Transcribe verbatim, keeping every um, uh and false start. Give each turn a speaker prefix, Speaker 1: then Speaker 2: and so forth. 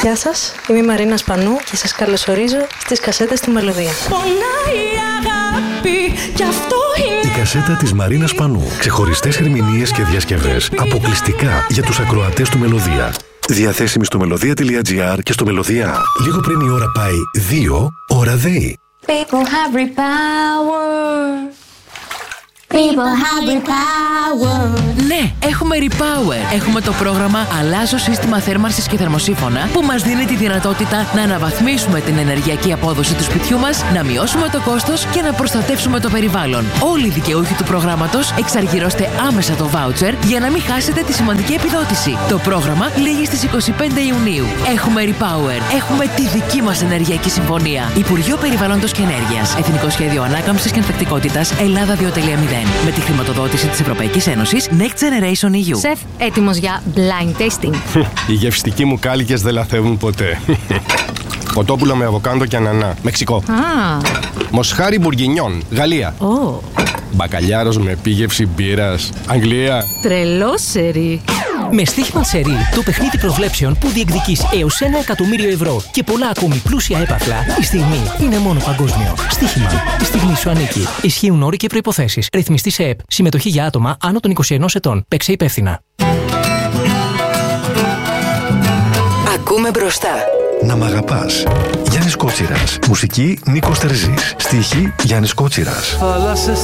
Speaker 1: Γεια σας, είμαι η Μαρίνα Σπανού και σας καλωσορίζω στις κασέτες του Μελωδία.
Speaker 2: Πονάει η αγάπη, κι αυτό είναι.
Speaker 3: Η κασέτα της Μαρίνα Σπανού. Ξεχωριστές ερμηνείες και διασκευές αποκλειστικά για τους ακροατές του Μελωδία. Διαθέσιμη στο μελωδία τελεία τζι άρ και στο Μελωδία. Λίγο πριν η ώρα πάει δύο, ώρα ΔΕΗ.
Speaker 4: People have repower. People have repower.
Speaker 5: Ναι, έχουμε Repower. Έχουμε το πρόγραμμα Αλλάζω σύστημα θέρμανσης και θερμοσύφωνα που μας δίνει τη δυνατότητα να αναβαθμίσουμε την ενεργειακή απόδοση του σπιτιού μας, να μειώσουμε το κόστος και να προστατεύσουμε το περιβάλλον. Όλοι οι δικαιούχοι του προγράμματος εξαργυρώστε άμεσα το βάουτσερ για να μην χάσετε τη σημαντική επιδότηση. Το πρόγραμμα λήγει στις είκοσι πέντε Ιουνίου. Έχουμε Repower. Έχουμε τη δική μας ενεργειακή συμφωνία. Υπουργείο Περιβάλλοντος και Ενέργειας. Εθνικό Σχέδιο Ανάκαμψης και Ανθεκτικότητας Ελλάδα δύο κόμμα μηδέν. Με τη χρηματοδότηση της Ευρωπαϊκής Ένωσης Next Generation ι γιου.
Speaker 6: Σεφ, έτοιμος για blind tasting.
Speaker 7: Οι γευστικοί μου κάλικες δεν λαθεύουν ποτέ. Κοτόπουλο με αβοκάντο και ανανά. Μεξικό.
Speaker 6: Α.
Speaker 7: Μοσχάρι μπουργκινιόν. Γαλλία.
Speaker 6: Ω.
Speaker 7: Μπακαλιάρος με επίγευση μπύρας. Αγγλία.
Speaker 6: Τρελό σερί.
Speaker 8: Με στοίχημα σερί, το παιχνίδι προβλέψεων που διεκδικείς έως ένα εκατομμύριο ευρώ και πολλά ακόμη πλούσια έπαθλα, η στιγμή είναι μόνο παγκόσμιο. Στοίχημα. Η στιγμή σου ανήκει. Ισχύουν όροι και προϋποθέσεις. Ρυθμιστή σε ΕΠ. Συμμετοχή για άτομα άνω των είκοσι ενός ετών. Παίξε υπεύθυνα.
Speaker 5: Ακούμε μπροστά.
Speaker 3: Να μ' αγαπάς. Γιάννης Κότσιρας. Μουσική Νίκος Τερζής. Στίχη Γιάννης Κότσιρας.
Speaker 9: Θάλασσες